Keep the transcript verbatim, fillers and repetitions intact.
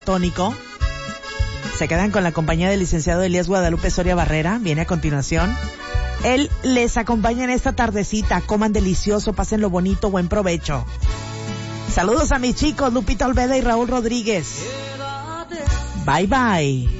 tónico. Se quedan con la compañía del licenciado Elías Guadalupe Soria Barrera. Viene a continuación. Él les acompaña en esta tardecita. Coman delicioso, pasen lo bonito, buen provecho. Saludos a mis chicos, Lupita Olveda y Raúl Rodríguez. Bye bye.